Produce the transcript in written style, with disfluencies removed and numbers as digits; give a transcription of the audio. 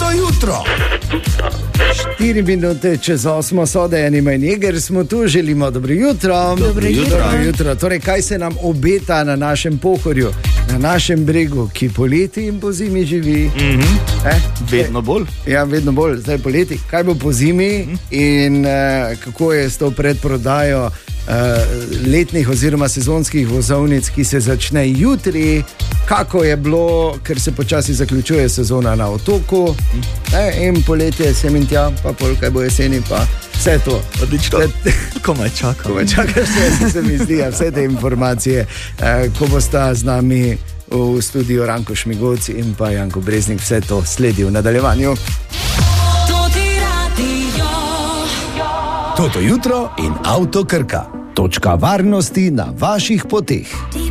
Toto jutro. 4 minute čez 8, Sode, Anima in Jeger smo tu, želimo dobro jutro. Dobro jutro. Torej, kaj se nam obeta na našem Pohorju, na našem bregu, ki poleti in po zimi živi? Vedno bolj. Ja, vedno bolj, zdaj poleti. Kaj bo po zimi in kako je s to predprodajo letnih oziroma sezonskih vozovnic, ki se začne jutri, kako je bilo, ker se počasi zaključuje sezona na otoku, in poletje sem in tja, pa pol kaj bo jeseni, pa vse to. Odlično, komaj čakam. Komaj čakaš, se mi zdi, vse te informacije, ko bosta z nami v studiu Ranko Šmigoc in pa Janko Breznik, vse to sledi v nadaljevanju. Toto jutro in Avto Krka. Točka varnosti na vaših poteh.